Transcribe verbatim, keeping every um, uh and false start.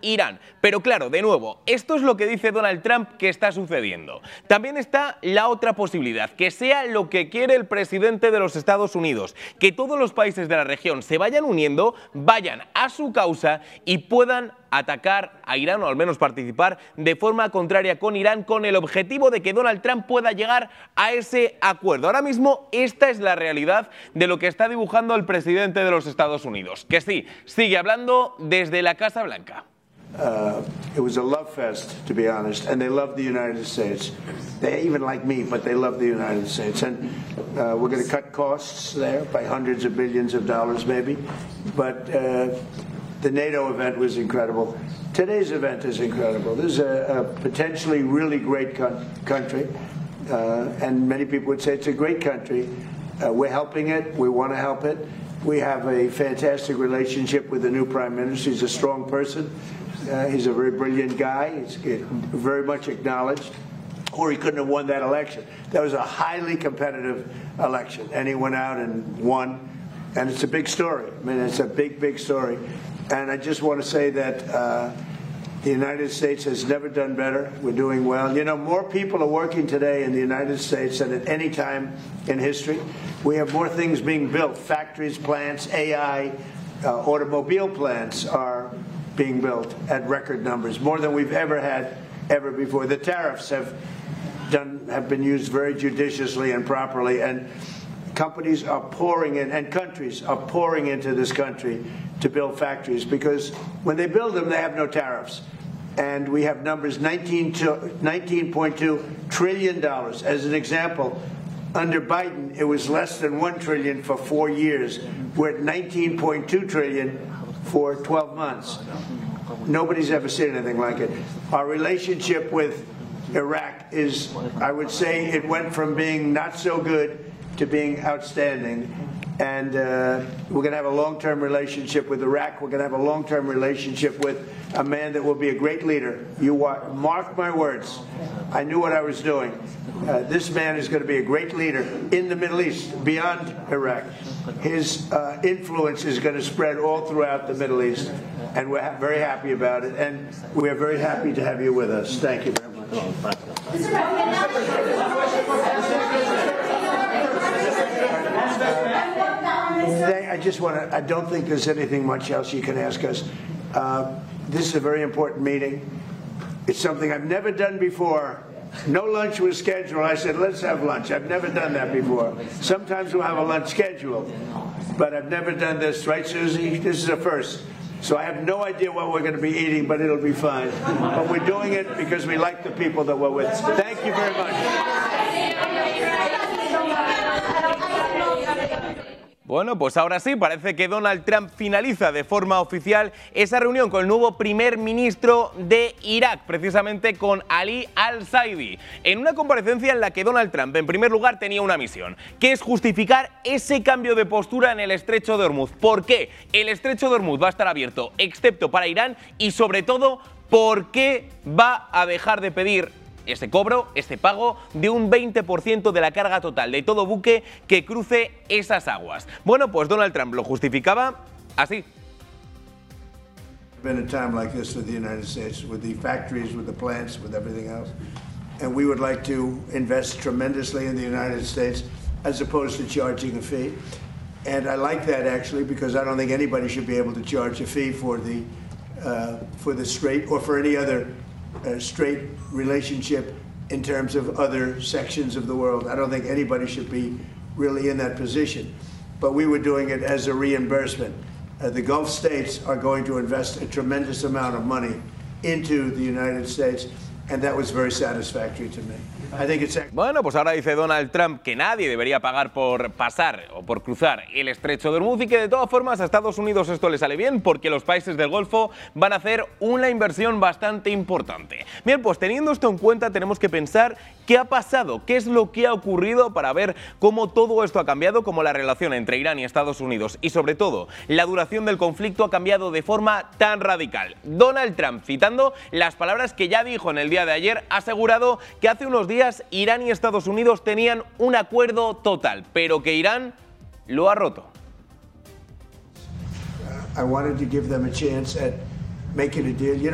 Irán. Pero claro, de nuevo, esto es lo que dice Donald Trump que está sucediendo. También está la otra posibilidad, que sea lo que quiere el presidente de los Estados Unidos, que todos los países de la región se vayan uniendo, vayan a su causa y puedan atacar a Irán, o al menos participar de forma contraria con Irán, con el objetivo de que Donald Trump pueda llegar a ese acuerdo. Ahora mismo esta es la realidad de lo que está dibujando el presidente de los Estados Unidos, que sí, sigue hablando desde la Casa Blanca. Uh, it was a love fest, to be honest, and they love the United States. They even like me, but they love the United States. And uh, we're going to cut costs there by hundreds of billions of dollars, maybe. But uh, the NATO event was incredible. Today's event is incredible. This is a, a potentially really great co- country, uh, and many people would say it's a great country. Uh, we're helping it. We want to help it. We have a fantastic relationship with the new Prime Minister. He's a strong person. Uh, he's a very brilliant guy. He's very much acknowledged. Or he couldn't have won that election. That was a highly competitive election, and he went out and won. And it's a big story. I mean, it's a big, big story. And I just want to say that uh, the United States has never done better. We're doing well. You know, more people are working today in the United States than at any time in history. We have more things being built. Factories, plants, A I, uh, automobile plants are being built at record numbers, more than we've ever had ever before. The tariffs have done have been used very judiciously and properly, and companies are pouring in, and countries are pouring into this country to build factories, because when they build them, they have no tariffs. And we have numbers, nineteen point two trillion dollars. As an example, under Biden, it was less than one trillion dollars for four years. We're at nineteen point two trillion dollars for twelve months. Nobody's ever seen anything like it. Our relationship with Iraq is, I would say, it went from being not so good to being outstanding. And uh, we're going to have a long-term relationship with Iraq. We're going to have a long-term relationship with a man that will be a great leader. You are, mark my words. I knew what I was doing. Uh, this man is going to be a great leader in the Middle East, beyond Iraq. His uh, influence is going to spread all throughout the Middle East, and we're ha- very happy about it. And we're very happy to have you with us. Thank you very much. I just want to, I don't think there's anything much else you can ask us. Uh, this is a very important meeting. It's something I've never done before. No lunch was scheduled. I said, let's have lunch. I've never done that before. Sometimes we'll have a lunch scheduled, but I've never done this. Right, Susie? This is a first. So I have no idea what we're going to be eating, but it'll be fine. But we're doing it because we like the people that we're with. Thank you very much. Bueno, pues ahora sí, parece que Donald Trump finaliza de forma oficial esa reunión con el nuevo primer ministro de Irak, precisamente con Ali al-Saidi, en una comparecencia en la que Donald Trump, en primer lugar, tenía una misión, que es justificar ese cambio de postura en el Estrecho de Hormuz. ¿Por qué el Estrecho de Hormuz va a estar abierto, excepto para Irán? Y sobre todo, ¿por qué va a dejar de pedir ese cobro, este pago de un veinte por ciento de la carga total de todo buque que cruce esas aguas? Bueno, pues Donald Trump lo justificaba así. Been a time like this with the United States, with the factories, with the plants, with everything else. And we would like to invest tremendously in the United States as opposed to charging a fee. And I like that actually, because I don't think anybody should be able to charge a fee for the uh, for the Strait or for any other Uh, straight relationship in terms of other sections of the world. I don't think anybody should be really in that position. But we were doing it as a reimbursement. Uh, the Gulf states are going to invest a tremendous amount of money into the United States, and that was very satisfactory to me. I think it's... Bueno, pues ahora dice Donald Trump que nadie debería pagar por pasar o por cruzar el Estrecho de Hormuz y que de todas formas a Estados Unidos esto le sale bien porque los países del Golfo van a hacer una inversión bastante importante. Bien, pues teniendo esto en cuenta tenemos que pensar qué ha pasado, qué es lo que ha ocurrido para ver cómo todo esto ha cambiado, cómo la relación entre Irán y Estados Unidos y sobre todo la duración del conflicto ha cambiado de forma tan radical. Donald Trump, citando las palabras que ya dijo en el día de ayer, ha asegurado que hace unos días Irán y Estados Unidos tenían un acuerdo total, pero que Irán lo ha roto. I wanted to give them a chance at making a deal. You know,